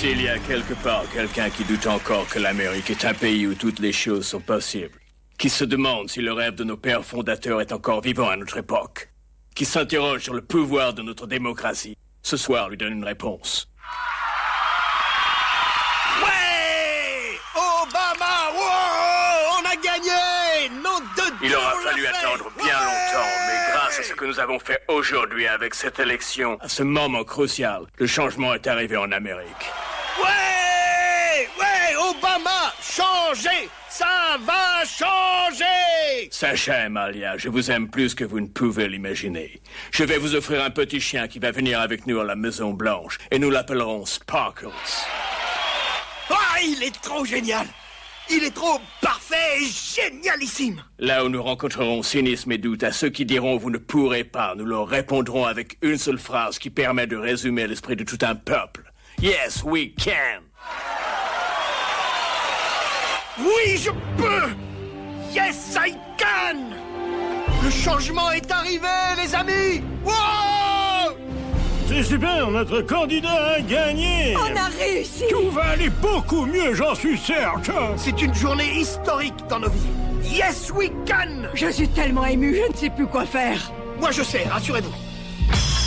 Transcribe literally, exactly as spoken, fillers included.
S'il y a quelque part quelqu'un qui doute encore que l'Amérique est un pays où toutes les choses sont possibles, qui se demande si le rêve de nos pères fondateurs est encore vivant à notre époque, qui s'interroge sur le pouvoir de notre démocratie, ce soir lui donne une réponse. Ouais! Obama! Wow! On a gagné! Nom de Dieu! Il aura on l'a fallu fait! attendre bien Ouais! longtemps, mais grâce à ce que nous avons fait aujourd'hui avec cette élection, à ce moment crucial, le changement est arrivé en Amérique. Ouais! Ouais! Obama! Changez! Ça va changer! Sachez, Amalia, je vous aime plus que vous ne pouvez l'imaginer. Je vais vous offrir un petit chien qui va venir avec nous à la Maison Blanche, et nous l'appellerons Sparkles. Ah, il est trop génial! Il est trop parfait et génialissime! Là où nous rencontrerons cynisme et doute, à ceux qui diront « vous ne pourrez pas », nous leur répondrons avec une seule phrase qui permet de résumer l'esprit de tout un peuple. « Yes, we can !» Oui, je peux! Yes, I can! Le changement est arrivé, les amis! Wow! C'est super, notre candidat a gagné! On a réussi! Tout va aller beaucoup mieux, j'en suis certain! C'est une journée historique dans nos vies. Yes, we can! Je suis tellement ému, je ne sais plus quoi faire. Moi, je sais, rassurez-vous.